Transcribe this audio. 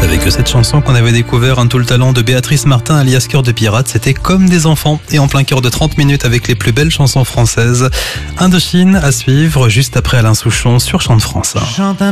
avec cette chanson qu'on avait découvert, tout le talent de Béatrice Martin alias Cœur de Pirate. C'était Comme des enfants et en plein cœur de 30 minutes avec les plus belles chansons françaises. Indochine à suivre juste après Alain Souchon sur Chant de France.